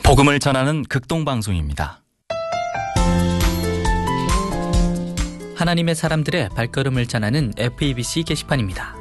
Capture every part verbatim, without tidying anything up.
복음을 전하는 극동방송입니다. 하나님의 사람들의 발걸음을 전하는 에프이비씨 게시판입니다.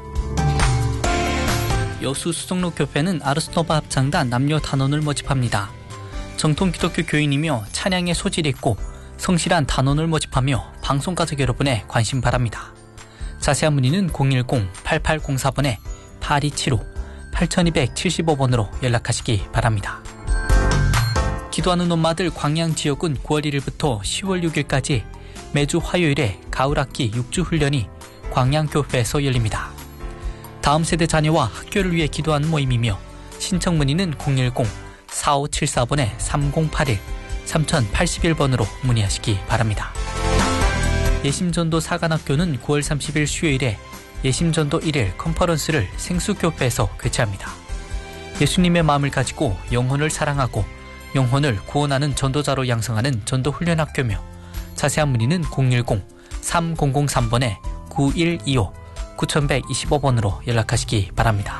여수 수성로교회는 아르스노바 합창단 남녀 단원을 모집합니다. 정통 기독교 교인이며 찬양에 소질이 있고 성실한 단원을 모집하며 방송가족 여러분의 관심 바랍니다. 자세한 문의는 공일공 팔팔공사 번에 팔이칠오 팔이칠오 번으로 연락하시기 바랍니다. 기도하는 엄마들 광양 지역은 구월 일일부터 시월 육일까지 매주 화요일에 가을학기 육 주 훈련이 광양교회에서 열립니다. 다음 세대 자녀와 학교를 위해 기도하는 모임이며 신청 문의는 공일공 사오칠사 번에 삼공팔일 삼공팔일 번으로 문의하시기 바랍니다. 예심전도 사관학교는 구월 삼십일 수요일에 예심전도 일 일 컨퍼런스를 생수교회에서 개최합니다. 예수님의 마음을 가지고 영혼을 사랑하고 영혼을 구원하는 전도자로 양성하는 전도훈련학교며 자세한 문의는 공일공 삼공공삼 번에 구일이오 구일이오 번으로 연락하시기 바랍니다.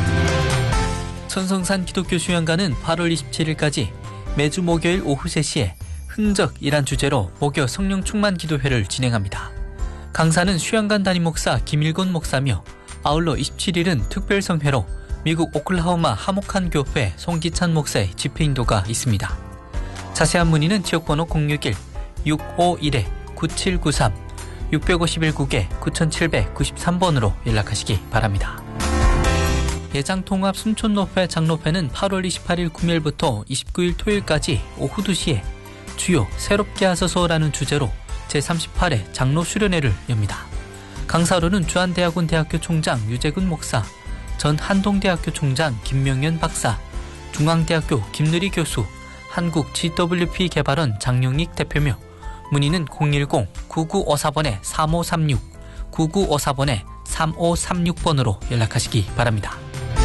천성산 기독교 수양관은 팔월 이십칠일까지 매주 목요일 오후 세 시에 흔적이란 주제로 목요 성령 충만 기도회를 진행합니다. 강사는 수양관 담임 목사 김일곤 목사며 아울러 이십칠일은 특별성회로 미국 오클라호마 하목한 교회 송기찬 목사의 집회인도가 있습니다. 자세한 문의는 지역번호 공육일 육오일 구칠구삼 육오일 국에 구칠구삼 번으로 연락하시기 바랍니다. 예장통합 순촌노회 장로회는 팔월 이십팔일 금요일부터 이십구일 토요일까지 오후 두 시에 주요 새롭게 하소서라는 주제로 제삼십팔 회 장로 수련회를 엽니다. 강사로는 주한대학원 대학교 총장 유재근 목사, 전 한동대학교 총장 김명현 박사, 중앙대학교 김느리 교수, 한국 지더블유피 개발원 장용익 대표며 문의는 공일공 구구오사 번에 삼오삼육 구구오사 번에 삼오삼육 번으로 연락하시기 바랍니다.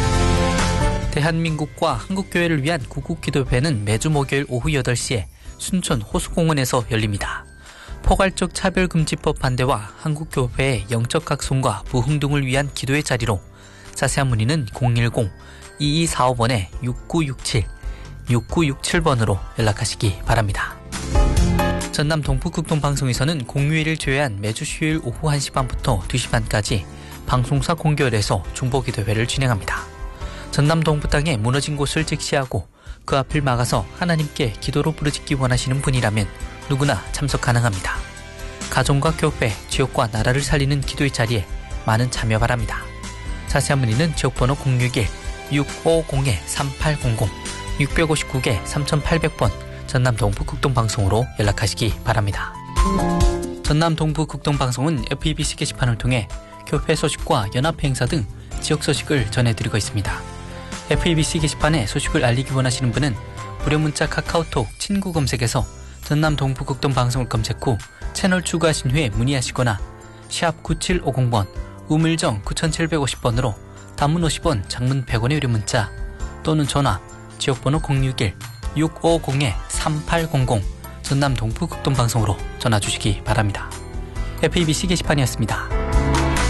대한민국과 한국교회를 위한 구국기도회는 매주 목요일 오후 여덟 시에 순천 호수공원에서 열립니다. 포괄적 차별금지법 반대와 한국교회의 영적 각성과 부흥등을 위한 기도의 자리로 자세한 문의는 공일공 이이사오 번에 육구육칠 육구육칠 번으로 연락하시기 바랍니다. 전남 동북극동방송에서는 공휴일을 제외한 매주 수요일 오후 한 시 반부터 두 시 반까지 방송사 공개월에서 중보기도회를 진행합니다. 전남 동부 땅에 무너진 곳을 직시하고 그 앞을 막아서 하나님께 기도로 부르짖기 원하시는 분이라면 누구나 참석 가능합니다. 가정과 교회, 지역과 나라를 살리는 기도의 자리에 많은 참여 바랍니다. 자세한 문의는 지역번호 공육일 육오공 삼팔공공 육오구 삼팔공 번 전남 동부극동방송으로 연락하시기 바랍니다. 전남 동부극동방송은 에프이비씨 게시판을 통해 교회 소식과 연합회 행사 등 지역 소식을 전해드리고 있습니다. 에프이비씨 게시판에 소식을 알리기 원하시는 분은 무료 문자 카카오톡 친구 검색에서 전남 동부극동방송을 검색 후 채널 추가하신 후에 문의하시거나 샵 구칠오공 번 우물정 구칠오공 번으로 단문 오십 원, 장문 백 원의 유료 문자 또는 전화 지역번호 공육일 육오공 삼팔공공 전남 동부극동방송으로 전화 주시기 바랍니다. 에프이비씨 게시판이었습니다.